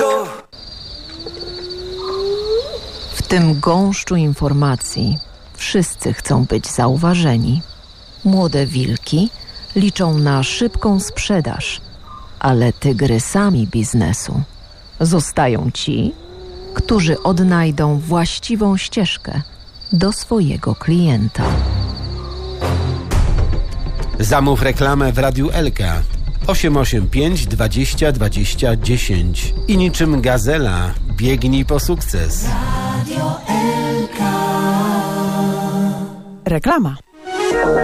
tylko. W tym gąszczu informacji wszyscy chcą być zauważeni. Młode wilki liczą na szybką sprzedaż, ale tygrysami biznesu zostają ci, którzy odnajdą właściwą ścieżkę do swojego klienta. Zamów reklamę w Radiu Elka 885 20 20 10 i niczym gazela biegnij po sukces. Reklama.